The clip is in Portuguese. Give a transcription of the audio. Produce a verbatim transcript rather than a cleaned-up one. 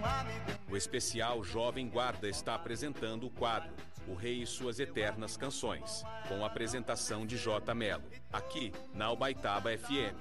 O especial Jovem Guarda está apresentando o quadro O Rei e Suas Eternas Canções, com a apresentação de J. Melo, aqui na Albaitaba F M.